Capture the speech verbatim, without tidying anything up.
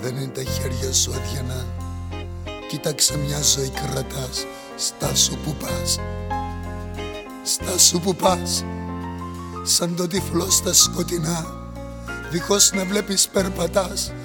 Δεν είναι τα χέρια σου αδιανά. Κοίταξε μια ζωή κρατάς. Στάσου που πας. Στάσου που πας. Σαν το τυφλό στα σκοτεινά. Δίχως να βλέπεις περπατάς.